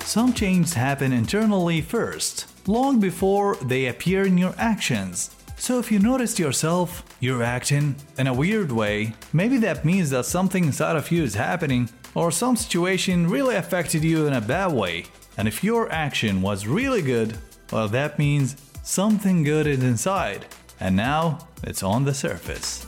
Some changes happen internally first, long before they appear in your actions. So if you noticed yourself, you're acting in a weird way, maybe that means that something inside of you is happening, or some situation really affected you in a bad way. And if your action was really good, well, that means something good is inside, and now it's on the surface.